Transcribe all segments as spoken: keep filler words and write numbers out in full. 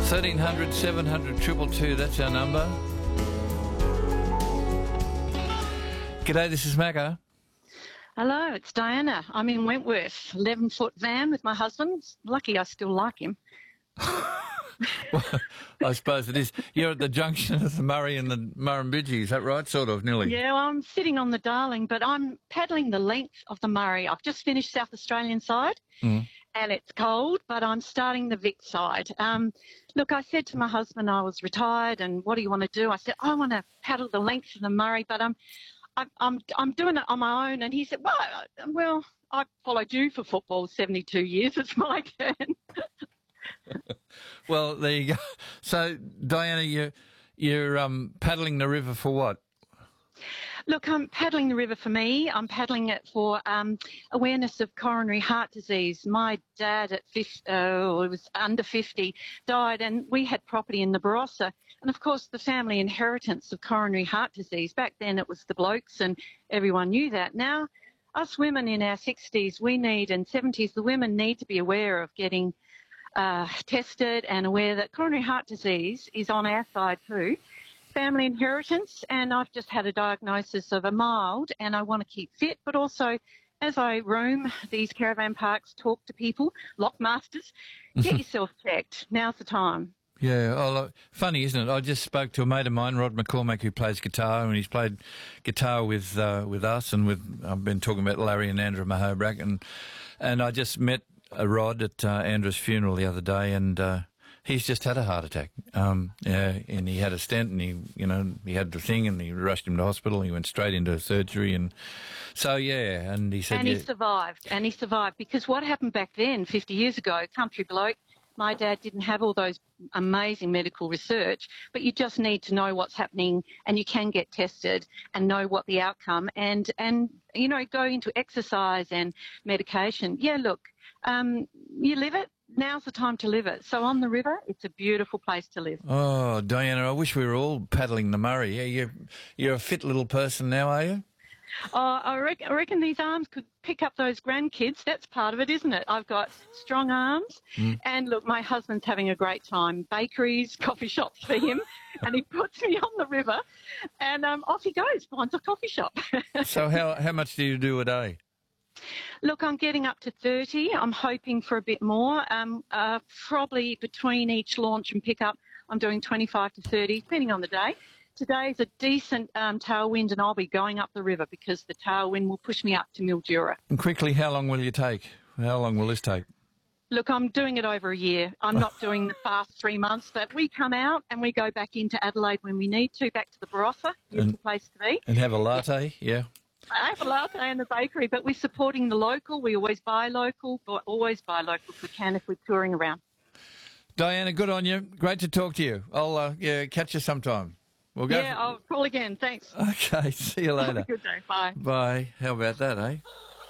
thirteen hundred, seven hundred, two two two, that's our number. G'day, this is Macca. Hello, it's Diana. I'm in Wentworth, eleven-foot van with my husband. Lucky I still like him. Well, I suppose it is. You're at the junction of the Murray and the Murrumbidgee, is that right? Sort of, nearly. Yeah, well, I'm sitting on the Darling, but I'm paddling the length of the Murray. I've just finished South Australian side, mm. and it's cold, but I'm starting the Vic side. Um, look, I said to my husband I was retired, and what do you want to do? I said, I want to paddle the length of the Murray, but I'm, I'm, I'm, I'm doing it on my own. And he said, well, well, I followed you for football seventy-two years. It's my turn. Well, there you go. So, Diana, you're, you're um, paddling the river for what? Look, I'm paddling the river for me. I'm paddling it for um, awareness of coronary heart disease. My dad at fifty, oh, it was under fifty, died, and we had property in the Barossa. And, of course, the family inheritance of coronary heart disease. Back then it was the blokes and everyone knew that. Now, us women in our sixties, we need, and seventies, the women need to be aware of getting Uh, tested and aware that coronary heart disease is on our side too. Family inheritance, and I've just had a diagnosis of a mild, and I want to keep fit, but also as I roam these caravan parks, talk to people, lockmasters, get yourself checked. Now's the time. Yeah, oh, look, funny, isn't it? I just spoke to a mate of mine, Rod McCormack, who plays guitar, and he's played guitar with uh, with us, and with I've been talking about Larry and Andrew Mahobrack, and and I just met a Rod at uh, Andrew's funeral the other day, and uh, he's just had a heart attack. Um, yeah, and he had a stent, and he, you know, he had the thing, and he rushed him to hospital. He went straight into surgery, and so yeah. And he said, and he yeah. survived, and he survived because what happened back then, fifty years ago, country bloke. My dad didn't have all those amazing medical research, but you just need to know what's happening, and you can get tested and know what the outcome, and and you know, go into exercise and medication. Yeah, look. Um, you live it, now's the time to live it. So on the river, it's a beautiful place to live. Oh, Diana, I wish we were all paddling the Murray. Yeah, you're, you're a fit little person now, are you? Oh, I reckon, I reckon these arms could pick up those grandkids. That's part of it, isn't it? I've got strong arms. Mm. And look, my husband's having a great time. Bakeries, coffee shops for him. And he puts me on the river and um, off he goes, finds a coffee shop. So how, how much do you do a day? Look, I'm getting up to thirty. I'm hoping for a bit more. Um, uh, probably between each launch and pickup, I'm doing twenty-five to thirty, depending on the day. Today's a decent um, tailwind, and I'll be going up the river because the tailwind will push me up to Mildura. And quickly, how long will you take? How long will this take? Look, I'm doing it over a year. I'm not doing the fast three months, but we come out and we go back into Adelaide when we need to, back to the Barossa. It's the place to be. And have a latte, yeah. I have a latte in the bakery, but we're supporting the local. We always buy local, but always buy local if we can, if we're touring around. Diana, good on you. Great to talk to you. I'll uh, yeah, catch you sometime. We'll go. Yeah, for... I'll call again. Thanks. Okay, see you later. Have a good day. Bye. Bye. How about that, eh?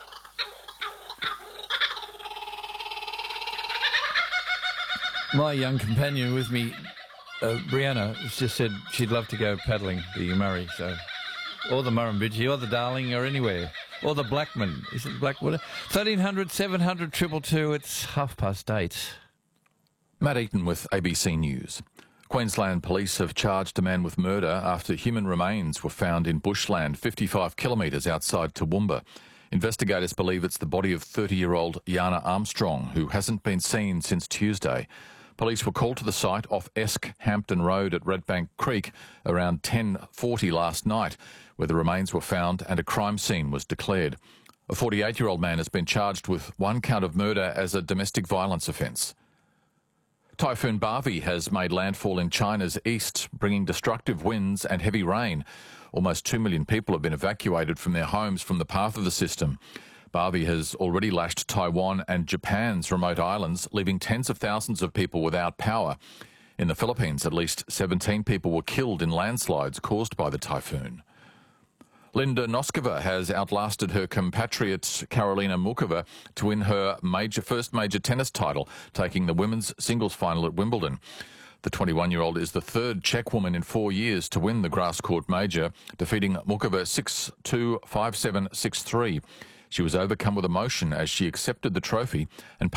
My young companion with me, uh, Brianna, has just said she'd love to go paddling the Murray, so... or the Murrumbidgee, or the Darling, or anywhere. Or the Blackman. Is it Blackwater? thirteen hundred, seven hundred, two two two. It's half past eight. Matt Eaton with A B C News. Queensland police have charged a man with murder after human remains were found in bushland fifty-five kilometres outside Toowoomba. Investigators believe it's the body of thirty-year-old Yana Armstrong, who hasn't been seen since Tuesday. Police were called to the site off Esk Hampton Road at Redbank Creek around ten forty last night, where the remains were found and a crime scene was declared. A forty-eight-year-old man has been charged with one count of murder as a domestic violence offence. Typhoon Barbie has made landfall in China's east, bringing destructive winds and heavy rain. Almost two million people have been evacuated from their homes from the path of the system. Barbie has already lashed Taiwan and Japan's remote islands, leaving tens of thousands of people without power. In the Philippines, at least seventeen people were killed in landslides caused by the typhoon. Linda Noskova has outlasted her compatriot Karolina Muchova to win her major, first major tennis title, taking the women's singles final at Wimbledon. The twenty-one-year-old is the third Czech woman in four years to win the grass court major, defeating Muchova six two, five seven, six three. She was overcome with emotion as she accepted the trophy and